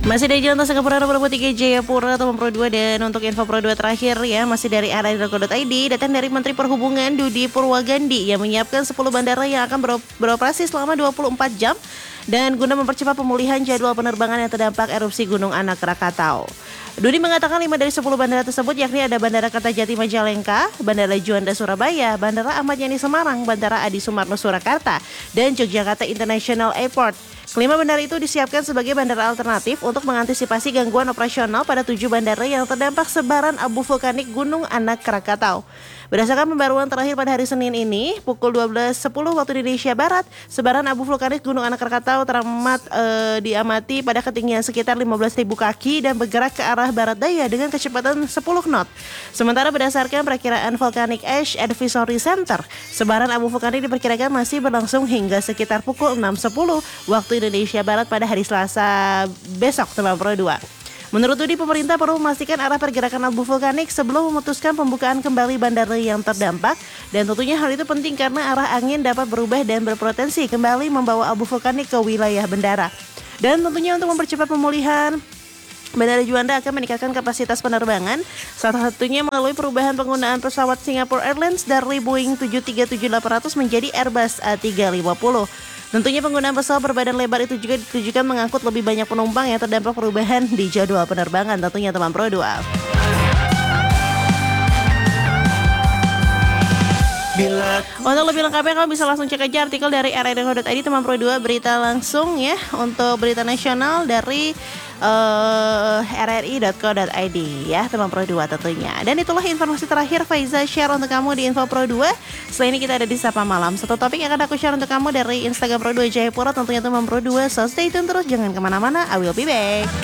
Masih dari Jalan Singapura nomor 3 Jayapura Taman Pro 2. Dan untuk info Pro 2 terakhir ya, masih dari rri.co.id, datang dari Menteri Perhubungan Budi Purwagandi yang menyiapkan 10 bandara yang akan beroperasi selama 24 jam dan guna mempercepat pemulihan jadwal penerbangan yang terdampak erupsi Gunung Anak Krakatau. Dudi mengatakan 5 dari 10 bandara tersebut yakni ada Bandara Kertajati Majalengka, Bandara Juanda Surabaya, Bandara Ahmad Yani Semarang, Bandara Adi Sumarmo Surakarta, dan Yogyakarta International Airport. Kelima bandara itu disiapkan sebagai bandara alternatif untuk mengantisipasi gangguan operasional pada 7 bandara yang terdampak sebaran abu vulkanik Gunung Anak Krakatau. Berdasarkan pembaruan terakhir pada hari Senin ini, pukul 12.10 waktu Indonesia Barat, sebaran abu vulkanik Gunung Anak Krakatau diamati pada ketinggian sekitar 15.000 kaki dan bergerak ke arah barat daya dengan kecepatan 10 knot. Sementara berdasarkan perakiraan Volcanic Ash Advisory Center, sebaran abu vulkanik diperkirakan masih berlangsung hingga sekitar pukul 6.10 waktu Indonesia Barat pada hari Selasa besok, Taman Pro 2. Menurut Dudi, pemerintah perlu memastikan arah pergerakan abu vulkanik sebelum memutuskan pembukaan kembali bandara yang terdampak, dan tentunya hal itu penting karena arah angin dapat berubah dan berpotensi kembali membawa abu vulkanik ke wilayah bandara. Dan tentunya untuk mempercepat pemulihan, Bandara Juanda akan meningkatkan kapasitas penerbangan, salah satunya melalui perubahan penggunaan pesawat Singapore Airlines dari Boeing 737-800 menjadi Airbus A350. Tentunya penggunaan pesawat berbadan lebar itu juga ditujukan mengangkut lebih banyak penumpang yang terdampak perubahan di jadwal penerbangan, tentunya Taman Pro 2. Untuk lebih lengkapnya kamu bisa langsung cek aja artikel dari rri.co.id Taman Pro 2 berita langsung ya. Untuk berita nasional dari rri.co.id ya, Taman Pro 2 tentunya. Dan itulah informasi terakhir Faiza share untuk kamu di Info Pro 2. Setelah ini kita ada di Sapa Malam. Satu topik yang akan aku share untuk kamu dari Instagram Pro 2 Jayapura, tentunya Taman Pro 2. So stay tune terus, jangan kemana-mana. I will be back.